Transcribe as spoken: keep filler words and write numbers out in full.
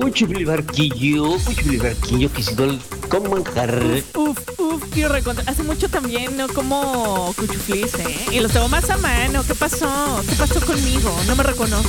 Cuchufli barquillo, cuchufli barquillo, quesito al- con manjar. Uf, uf, quiero recontra. Hace mucho también no como cuchuflis, ¿eh? Y los tengo más a mano. ¿Qué pasó? ¿Qué pasó conmigo? No me reconozco.